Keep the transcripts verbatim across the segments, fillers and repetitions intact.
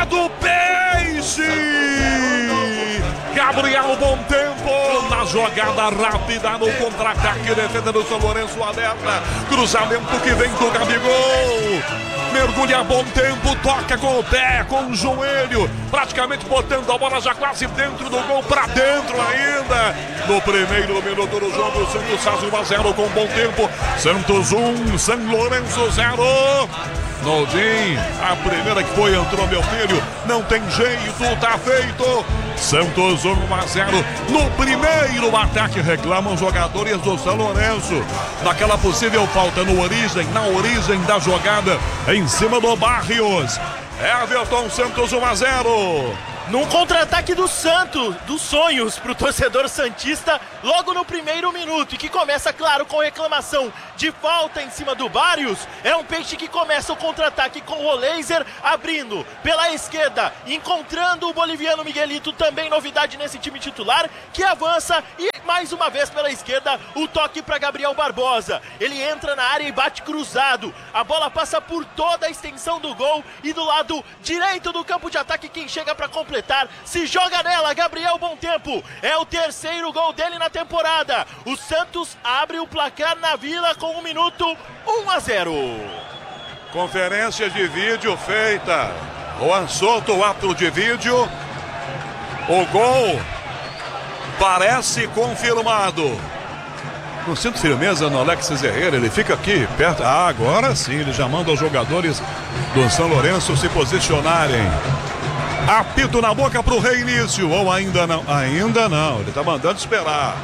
do Peixe! Gabriel Bom Tempo na jogada rápida no contra-ataque, defesa do São Lourenço aberta, cruzamento que vem do Gabigol, mergulha Bom Tempo, toca com o pé, com o joelho, praticamente botando a bola já quase dentro do gol, pra dentro ainda. No primeiro minuto do jogo, o Santos faz um a zero com Bom Tempo. Santos um, São Lourenço zero. Nodin, a primeira que foi, entrou meu filho, não tem jeito, tá feito. Santos um a zero no primeiro ataque, reclamam os jogadores do São Lourenço daquela possível falta no origem, na origem da jogada em cima do Barrios. Everton, Santos um a zero. Num contra-ataque do Santos, dos sonhos para o torcedor santista, logo no primeiro minuto, e que começa, claro, com reclamação de falta em cima do Barrios. É um Peixe que começa o contra-ataque com o Roleiser abrindo pela esquerda, encontrando o boliviano Miguelito, também novidade nesse time titular, que avança e mais uma vez pela esquerda o toque para Gabriel Barbosa. Ele entra na área e bate cruzado. A bola passa por toda a extensão do gol e do lado direito do campo de ataque quem chega para completar se joga nela, Gabriel Bom Tempo. É o terceiro gol dele na temporada. O Santos abre o placar na Vila com um minuto, um a zero. Conferência de vídeo feita. Juan Soto, o árbitro de vídeo. O gol parece confirmado. Não sinto firmeza no Alexis Herrera, ele fica aqui perto. Ah, agora sim, ele já manda os jogadores do São Lourenço se posicionarem. Apito na boca pro reinício, ou ainda não? Ainda não, ele tá mandando esperar.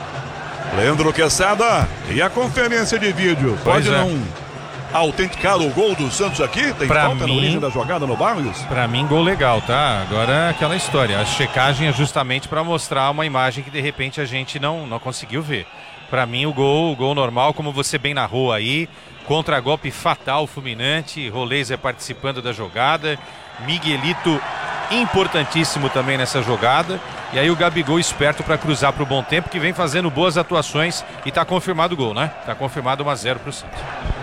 Leandro Quesada, e a conferência de vídeo? Pode é. não autenticar o gol do Santos aqui? Tem pra falta mim, na origem da jogada no Barrios? Pra mim, gol legal, tá? Agora é aquela história, a checagem é justamente para mostrar uma imagem que de repente a gente não, não conseguiu ver. Pra mim, o gol, o gol normal, como você bem narrou aí, contra-golpe fatal, fulminante, Roleiser participando da jogada, Miguelito importantíssimo também nessa jogada, e aí o Gabigol esperto para cruzar para o Bom Tempo, que vem fazendo boas atuações, e tá confirmado o gol, né? Tá confirmado um a zero pro Santos.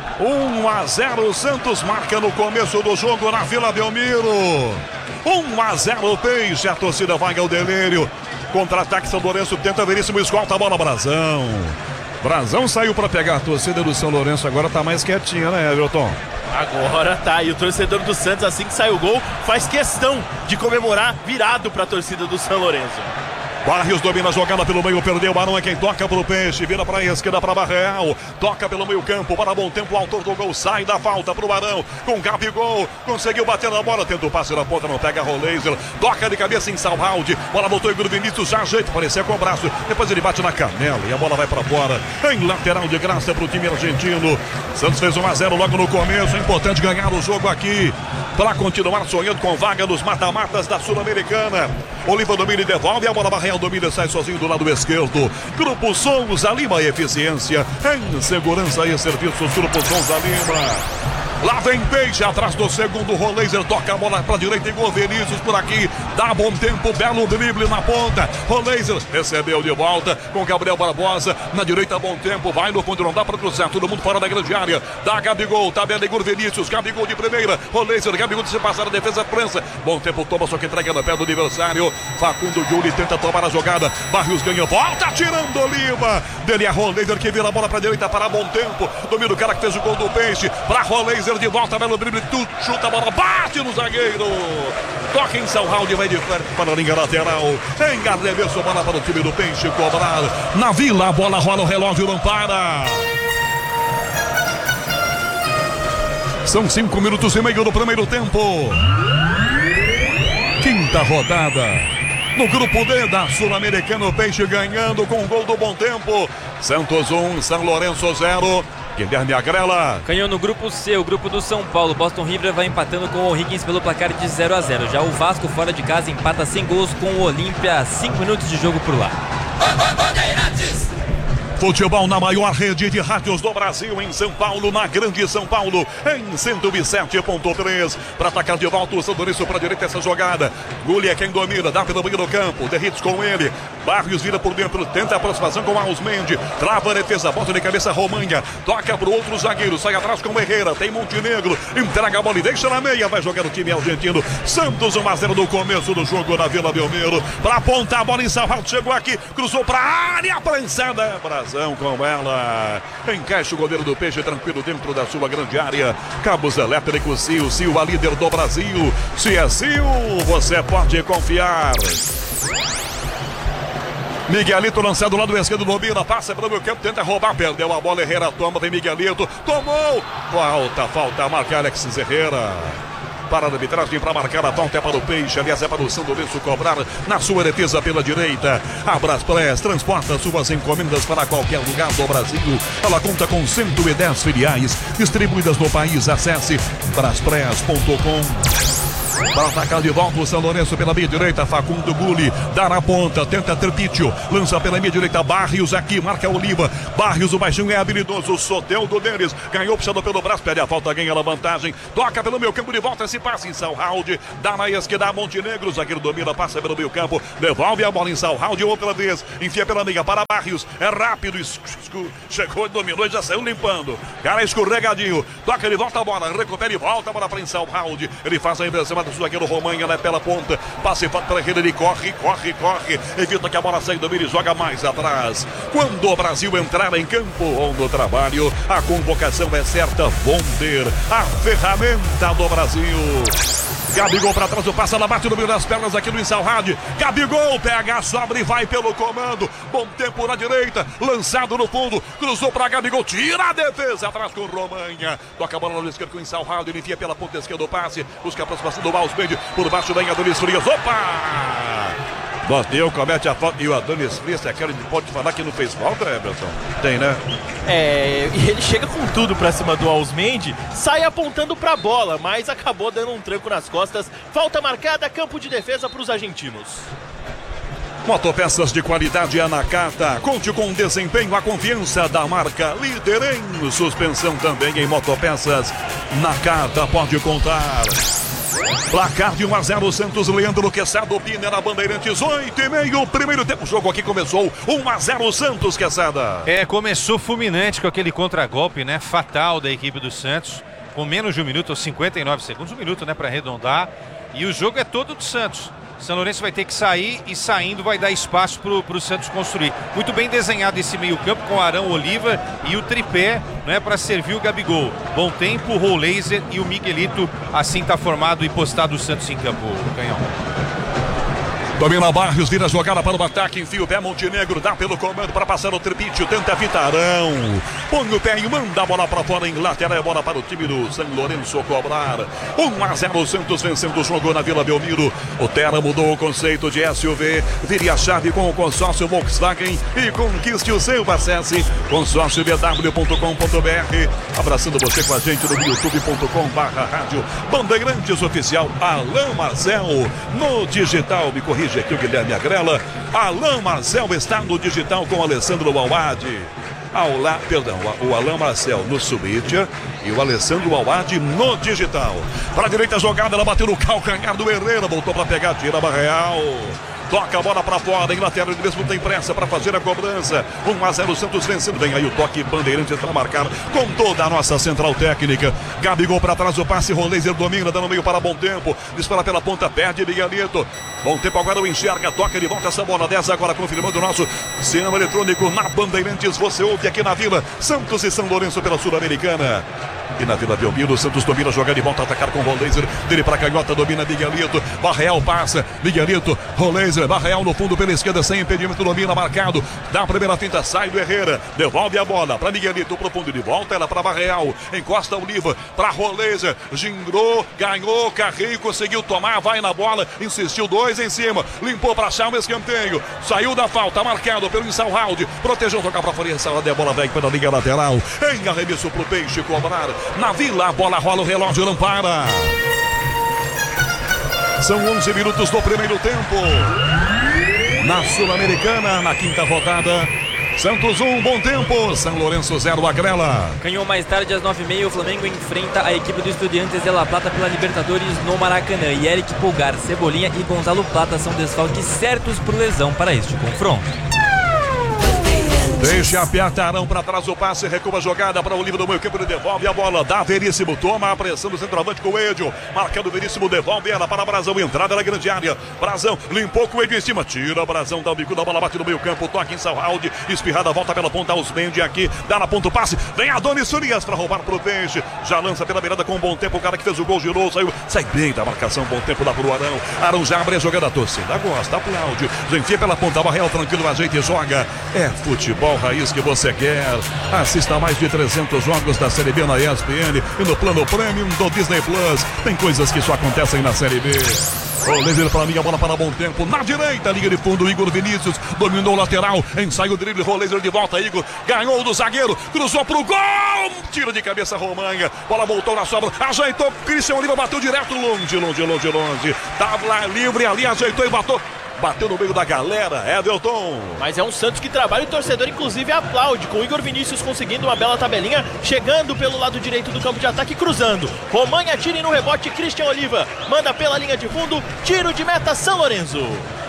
um a zero, o Santos marca no começo do jogo na Vila Belmiro. um a zero, Peixe, a torcida vai ao delírio. Contra-ataque, São Lourenço tenta, Veríssimo escolta a bola, Brazão. Brazão saiu para pegar a torcida do São Lourenço, agora tá mais quietinha, né, Everton? Agora tá, e o torcedor do Santos, assim que sai o gol, faz questão de comemorar virado para a torcida do São Lourenço. Barrios domina a jogada pelo meio, perdeu, Barão é quem toca pro Peixe, vira pra esquerda para Barreal, toca pelo meio campo, para Bom Tempo, o autor do gol, sai da falta pro Barão, com Gabigol, conseguiu bater na bola, tenta o passe na ponta, não pega Roleiser, toca de cabeça em Salvaldi, bola voltou Igor Vinícius, já ajeita, parecia com o braço, depois ele bate na canela e a bola vai pra fora, em lateral de graça pro time argentino. Santos fez um a zero logo no começo, é importante ganhar o jogo aqui, para continuar sonhando com vaga nos mata-matas da Sul-Americana. Oliva domina e devolve, a bola Barreal domina, sai sozinho do lado esquerdo. Grupo Souza Lima, eficiência em segurança e serviços. Grupo Souza Lima. Lá vem Peixe, atrás do segundo, Roleiser toca a bola para a direita, Igor Vinícius por aqui, dá Bom Tempo, belo drible na ponta, Roleiser recebeu de volta com Gabriel Barbosa, na direita Bom Tempo, vai no fundo, não dá para cruzar, todo mundo fora da grande área, dá Gabigol, tabela Igor Vinícius, Gabigol de primeira, Roleiser, Gabigol de se passar a defesa, prensa, Bom Tempo toma, só que entrega no pé do adversário, Facundo Júlio tenta tomar a jogada, Barrios ganha, volta tirando Lima, dele a Roleiser que vira a bola para a direita para Bom Tempo, domina o cara que fez o gol do Peixe, para Roleiser de volta, belo drible, tu, chuta a bola, bate no zagueiro, toca em São Raul, vai de perto para a linha lateral, engarremesso, bola para o time do Peixe cobrar, na Vila, a bola rola, o relógio não para. São cinco minutos e meio do primeiro tempo, quinta rodada, no grupo D da Sul-Americana, o Peixe ganhando com o gol do Bom Tempo, Santos um, São Lourenço zero. Guilherme Agrela. Ganhou no grupo C, o grupo do São Paulo. Boston River vai empatando com o O'Higgins pelo placar de zero a zero. Já o Vasco fora de casa empata sem gols com o Olímpia. cinco minutos de jogo por lá. Futebol na maior rede de rádios do Brasil, em São Paulo, na Grande São Paulo, em cento e sete ponto três. Para atacar de volta o São Lourenço para a direita essa jogada. Gulli é quem domina, dá pelo meio do campo, Derrites com ele. Barrios vira por dentro, tenta a aproximação com Ausmendi. Trava a defesa, bota de cabeça Romanha. Toca pro outro zagueiro, sai atrás com Herrera. Tem Montenegro, entrega a bola e deixa na meia. Vai jogar o time argentino. Santos um a zero no começo do jogo na Vila Belmiro. Pra apontar a bola em Salvador. Chegou aqui, cruzou pra área, prensada. Brasão com ela. Encaixa o goleiro do Peixe tranquilo dentro da sua grande área. Cabos elétricos Sil, Sil a líder do Brasil. Se é Sil, você pode confiar. Miguelito lançado lá do esquerdo do Bobina, passa pelo meu campo, tenta roubar, perdeu a bola, Herrera toma, vem Miguelito, tomou, falta, falta, marca Alexis Herrera. Para a arbitragem para marcar a falta é para o Peixe, aliás é para o São Lourenço cobrar na sua defesa pela direita. A Braspress transporta suas encomendas para qualquer lugar do Brasil. Ela conta com cento e dez filiais distribuídas no país. Acesse braspress ponto com. Para atacar de volta o São Lourenço pela meia direita, Facundo Gulli dá na ponta, tenta Tripítio, lança pela meia direita, Barrios aqui, marca Oliva, Barrios o baixinho é habilidoso, Soteldo deles, ganhou puxando pelo braço, pede a falta, ganha a vantagem, toca pelo meio campo de volta, se passa em Salhaldi, dá na esquerda Montenegro, zagueiro domina, passa pelo meio campo, devolve a bola em Salhaldi outra vez, enfia pela meia para Barrios, é rápido, chegou, dominou e já saiu limpando, cara escorregadinho, toca de volta a bola, recupera e volta a bola para em Salhaldi, ele faz a inversão do zagueiro Romanha, né, pela ponta, passe para ele, ele corre, corre, corre, evita que a bola saia do meio e joga mais atrás. Quando o Brasil entrar em campo ou no trabalho, a convocação é certa, Vonder, a ferramenta do Brasil. Gabigol para trás, o passa, ela bate no meio das pernas aqui no Insalrad. Gabigol pega, sobra e vai pelo comando. Bom tempo na direita, lançado no fundo, cruzou para Gabigol, tira a defesa atrás com Romanha. Toca a bola no esquerdo com o Insalrad, ele enfia pela ponta esquerda o passe, busca a aproximação do Ausmendi, por baixo vem Adonis Frias. Opa! Bateu, comete a falta. E o Adonis Frias, é aquele que pode falar que não fez falta, Emerson? Tem, né? É, e ele chega com tudo pra cima do Ausmendi, sai apontando pra bola, mas acabou dando um tranco nas costas. Falta marcada, campo de defesa pros argentinos. Motopeças de qualidade é Nakata. Conte com o desempenho, a confiança da marca líder em suspensão também em motopeças. Nakata pode contar. Placar de um a zero, Santos, Leandro Quesada, Pina na Bandeirantes, oito e meio, primeiro tempo, o jogo aqui começou, um a zero, Santos, Quesada. É, começou fulminante com aquele contragolpe, né, fatal da equipe do Santos, com menos de um minuto, ou cinquenta e nove segundos, um minuto, né, para arredondar, e o jogo é todo do Santos. São Lourenço vai ter que sair e saindo vai dar espaço para o Santos construir. Muito bem desenhado esse meio campo com Arão, Oliva e o tripé, né, para servir o Gabigol. Bom tempo, Roleiser e o Miguelito. Assim está formado e postado o Santos em campo, Canhão. Domina Barrios, vira a jogada para o ataque, enfia o pé, Montenegro, dá pelo comando para passar o Tripítio, tenta Vitarão, põe o pé e manda a bola para fora, em lateral, é bola para o time do São Lourenço cobrar. um a zero, Santos vencendo o jogo na Vila Belmiro. O Terra mudou o conceito de S U V, vire a chave com o consórcio Volkswagen e conquiste o seu. Acesse consórcio b w ponto com ponto b r. Abraçando você com a gente no youtube ponto com barra rádio Bandeirantes Oficial, Alain Marcel no digital, me corrija aqui o Guilherme Agrela. Alain Marcel está no digital com Alessandro Awad. Ao lá, perdão, o Alain Marcel no Subitia e o Alessandro Awad no digital. Para a direita jogada, ela bateu no calcanhar do Herrera, voltou para pegar, tira a Barreal. Toca a bola para fora, Inglaterra mesmo tem pressa para fazer a cobrança. um a zero, Santos vencendo. Vem aí o toque Bandeirantes para marcar com toda a nossa central técnica. Gabigol para trás, o passe, Roleiser domina, dando meio para Bom Tempo. Dispara pela ponta, perde Miguelito. Bom Tempo agora o enxerga, toca de volta essa bola dez agora, confirmando o nosso cinema eletrônico na Bandeirantes. Você ouve aqui na Vila, Santos e São Lourenço pela Sul-Americana. E na Vila Belmiro, Santos domina, joga de volta, atacar com o Roleiser. Dele para canhota, domina Miguelito. Barreal passa, Miguelito, Roleiser. Barreal no fundo pela esquerda, sem impedimento, domina, marcado. Dá a primeira finta, sai do Herrera. Devolve a bola para Miguelito, pro fundo de volta. Ela para Barreal, encosta o Oliva para Roleiser. Gingrou, ganhou, Carreio, conseguiu tomar, vai na bola, insistiu, dois em cima. Limpou para achar um escanteio. Saiu da falta, marcado pelo Insalrad. Protegeu, tocar para fora, Insalrad, a bola vem pela linha lateral. Em arremesso pro Peixe cobrar. Na Vila, a bola rola, o relógio não para. São onze minutos do primeiro tempo. Na Sul-Americana, na quinta rodada, Santos um, bom tempo. São Lourenço zero, Agrela. Canhão, mais tarde às nove e meia, o Flamengo enfrenta a equipe do Estudiantes de La Plata pela Libertadores no Maracanã. E Eric Pulgar, Cebolinha e Gonzalo Plata são desfalques certos por lesão para este confronto. Deixa aperta Arão para trás o passe, recua a jogada para o livro do meio campo, ele devolve a bola, dá Veríssimo, toma a pressão do centroavante com o Coelho, marcando o Veríssimo, devolve ela para Brazão, entrada na grande área, Brazão limpou com o Coelho em cima, tira Brazão, dá o bico da bola, bate no meio campo, toque em Salhaldi, espirrada, volta pela ponta, Osmendi aqui, dá na ponta o passe, vem Adonis Furias para roubar pro Peixe, já lança pela beirada com um bom tempo, o cara que fez o gol girou, saiu, sai bem da marcação, bom tempo dá pro Arão, Arão já abre a jogada, a torcida gosta, aplaude, já enfia pela ponta, Barreal tranquilo, ajeita e joga, é futebol raiz que você quer. Assista a mais de trezentos jogos da Série B na E S P N e no plano Premium do Disney Plus. Tem coisas que só acontecem na Série B. Rolezer para mim, a bola para bom tempo. Na direita, liga de fundo, Igor Vinícius. Dominou o lateral, ensaio o drible, Rolezer de volta, Igor. Ganhou do zagueiro, cruzou pro gol. Tira de cabeça Romanha. Bola voltou na sobra, ajeitou. Christian Oliva bateu direto, longe, longe, longe, longe. Tava lá livre ali, ajeitou e bateu. Bateu no meio da galera, Everton. Mas é um Santos que trabalha e o torcedor inclusive aplaude, com o Igor Vinícius conseguindo uma bela tabelinha, chegando pelo lado direito do campo de ataque e cruzando. Romanha tira no rebote, Christian Oliva manda pela linha de fundo, tiro de meta São Lourenço.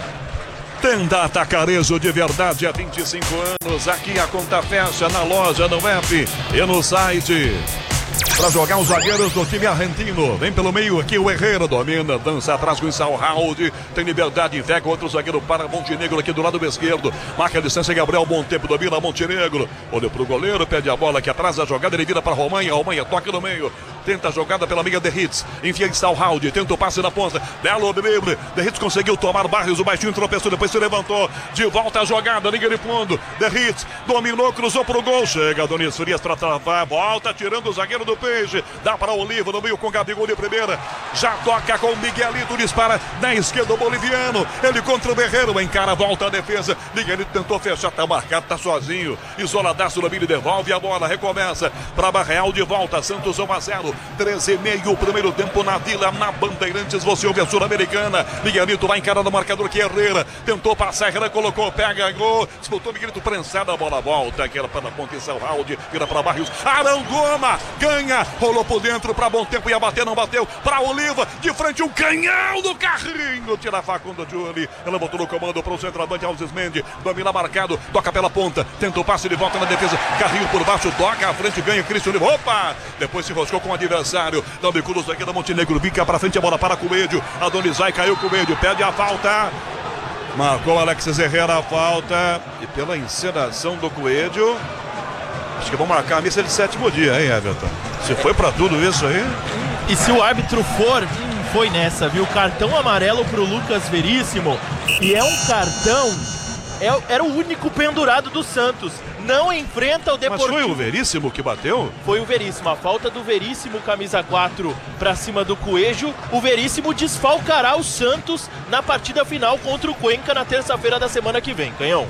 Tenda Atacarejo de verdade há vinte e cinco anos. Aqui a conta fecha na loja, no app e no site. Para jogar os zagueiros do time argentino. Vem pelo meio aqui o Herrera, domina, dança atrás com o Salhaldi. Tem liberdade, entrega outro zagueiro para Montenegro aqui do lado esquerdo. Marca a distância, Gabriel, bom tempo, domina Montenegro. Olha pro goleiro, pede a bola aqui atrás, a jogada, ele vira para Romanha. Romanha toca no meio. Tenta a jogada pela amiga Derritz. Enfia em Salhaldi, tenta o passe na ponta. Belo drible. Derritz conseguiu tomar Barrios, o baixinho tropeçou, depois se levantou. De volta a jogada, liga de fundo. Derritz dominou, cruzou pro gol. Chega Adonis Frias para travar. Volta, tirando o zagueiro do Peixe. Dá para o Oliva no meio com Gabigol de primeira. Já toca com o Miguelito, dispara na esquerda o boliviano. Ele contra o Berreiro, encara, volta a defesa. Miguelito tentou fechar, tá marcado, tá sozinho. Isoladaço no meio, devolve a bola, recomeça para Barreal de volta. Santos um a zero. treze e meio, primeiro tempo na Vila, na Bandeirantes, você ouve a Sul-Americana. Miguelito vai encarar o marcador que é Herrera, tentou passar, Herrera colocou, pega, gol, disputou, Miguelito prensado, a bola volta, que era para a ponta em Salhaldi, vira para Barrios, Arão Goma, ganha, rolou por dentro para bom tempo, ia bater, não bateu, para Oliva, de frente um canhão do Carrinho, tira a Facundo Júlio, ela botou no comando para o centroavante Alves Mendes, domina marcado, toca pela ponta, tenta o passe de volta na defesa, Carrinho por baixo, toca à frente, ganha, Cristian Oliva, opa, depois se roscou com a adversário, dá bicudos aqui da Montenegro, bica para frente, a bola para Coelho, Adonizai caiu com o Coelho, pede a falta, marcou Alexis Herrera a falta, e pela encenação do Coelho, acho que vão marcar a missa de sétimo dia, hein, Everton? Se foi para tudo isso aí? E se o árbitro for, hum, foi nessa, viu? Cartão amarelo pro Lucas Veríssimo, e é um cartão, é, era o único pendurado do Santos. Não enfrenta o Deportivo. Mas foi o Veríssimo que bateu? Foi o Veríssimo, a falta do Veríssimo, camisa quatro, pra cima do Coelho. O Veríssimo desfalcará o Santos na partida final contra o Cuenca na terça-feira da semana que vem, Canhão.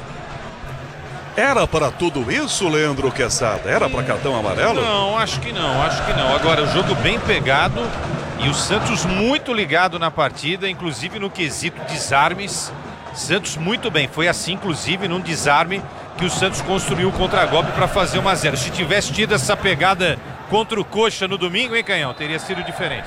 Era para tudo isso, Leandro Quesada? Era para cartão amarelo? Não, acho que não, acho que não. Agora, o jogo bem pegado e o Santos muito ligado na partida, inclusive no quesito desarmes. Santos muito bem, foi assim, inclusive, num desarme que o Santos construiu o contra-golpe para fazer um a zero. Se tivesse tido essa pegada contra o Coxa no domingo, hein, Canhão? Teria sido diferente.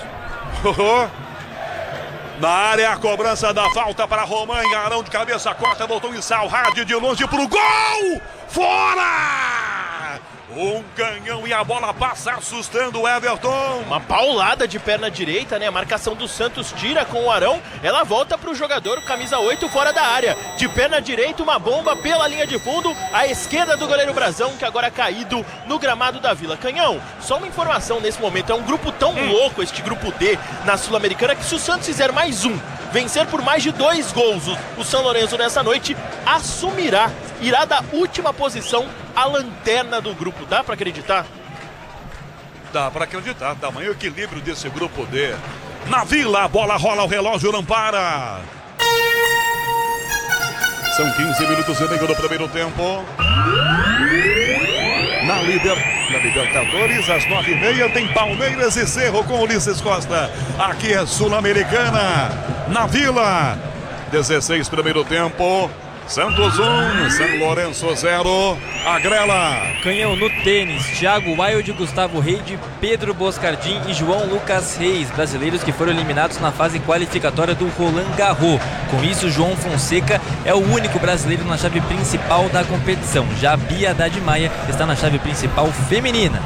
Na área, a cobrança da falta para Romanha. Arão de cabeça, corta, voltou em Salhaldi de longe pro gol! Fora! Um canhão e a bola passa assustando o Everton. Uma paulada de perna direita, né? A marcação do Santos tira com o Arão. Ela volta pro jogador, camisa oito, fora da área. De perna direita, uma bomba pela linha de fundo. À esquerda do goleiro Brazão, que agora caído no gramado da Vila. Canhão, só uma informação nesse momento. É um grupo tão hum. louco, este grupo D na Sul-Americana, que se o Santos fizer mais um, vencer por mais de dois gols o, o São Lourenço nessa noite, assumirá, irá da última posição a lanterna do grupo. Dá pra acreditar? Dá pra acreditar, tamanho equilíbrio desse grupo D. Na Vila, a bola rola, o relógio não para. São quinze minutos e meio do primeiro tempo. Na, Liber... Na Libertadores, às nove e meia, tem Palmeiras e Cerro com Ulisses Costa. Aqui é Sul-Americana. Na Vila, dezesseis primeiro tempo. Santos um, São Lourenço zero. Agrela. Canhão no tênis, Thiago Wild, Gustavo Reide, Pedro Boscardin e João Lucas Reis, brasileiros que foram eliminados na fase qualificatória do Roland Garros. Com isso, João Fonseca é o único brasileiro na chave principal da competição. Já Bia Haddad Maia está na chave principal feminina.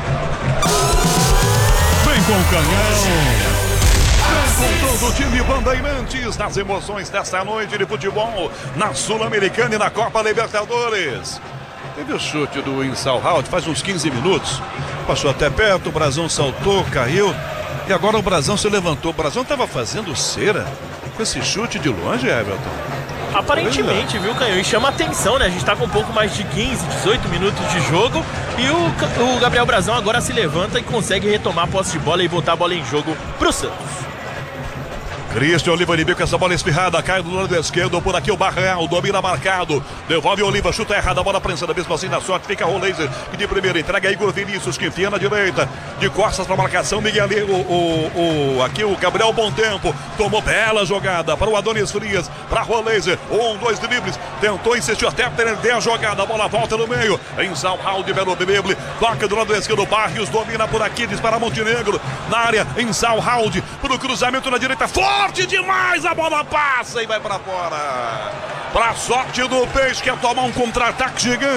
Vem com o Canhão. Com todo o time Bandeirantes nas emoções desta noite de futebol na Sul-Americana e na Copa Libertadores. Teve o chute do Insalhaut faz uns quinze minutos. Passou até perto, o Brazão saltou, caiu. E agora o Brazão se levantou. O Brazão estava fazendo cera com esse chute de longe, Everton. Aparentemente, viu, Canhão? E chama atenção, né? A gente tá com um pouco mais de quinze, dezoito minutos de jogo. E o, o Gabriel Brazão agora se levanta e consegue retomar a posse de bola e botar a bola em jogo pro Santos. Cristian Oliva inimigo com essa bola espirrada, cai do lado esquerdo, por aqui o Barreal, domina marcado, devolve Oliva, chuta errada, a bola prensada, mesmo assim na sorte, fica o Laser, que de primeira entrega Igor Vinícius, que enfia na direita, de costas para marcação, Miguel, o, o, o, aqui o Gabriel Bom Tempo, tomou bela jogada para o Adonis Frias, para o Laser, um, dois dribles, tentou, insistiu até perder a jogada, a bola volta no meio, em Salhaut, belo drible, toca do lado esquerdo, Barrios, domina por aqui, dispara Montenegro, na área, em Salhaut, para o cruzamento na direita, forte! Forte demais, a bola passa e vai para fora. Para sorte do Peixe, quer tomar um contra-ataque gigante.